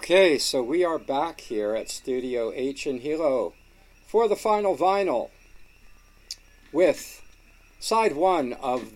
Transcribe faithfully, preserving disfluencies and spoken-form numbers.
Okay, so we are back here at Studio H in Hilo for the final vinyl with side one of